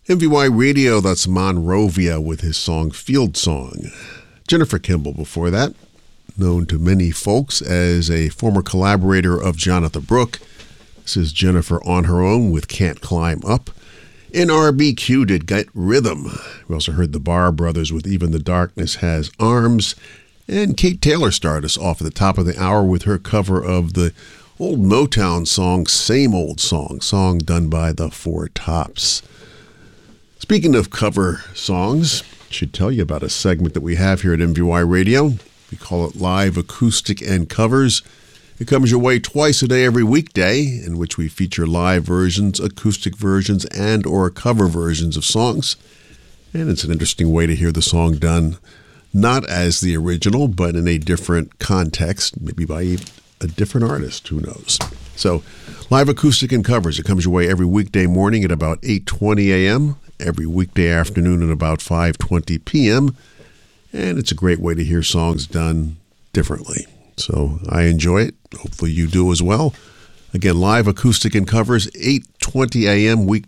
MVY Radio, that's Monrovia with his song Field Song. Jennifer Kimball before that, known to many folks as a former collaborator of Jonathan Brooke. This is Jennifer on her own with Can't Climb Up. NRBQ did Get Rhythm. We also heard the Barr Brothers with Even the Darkness Has Arms. And Kate Taylor started us off at the top of the hour with her cover of the old Motown song, Same Old Song done by the Four Tops. Speaking of cover songs, I should tell you about a segment that we have here at MVY Radio. We call it Live Acoustic and Covers. It comes your way twice a day every weekday, in which we feature live versions, acoustic versions, and or cover versions of songs. And it's an interesting way to hear the song done, not as the original, but in a different context, maybe by a different artist, who knows. So, Live Acoustic and Covers, it comes your way every weekday morning at about 8:20 a.m., every weekday afternoon at about 5:20 p.m., and it's a great way to hear songs done differently. So I enjoy it. Hopefully you do as well. Again, Live Acoustic and Covers, 8:20 a.m.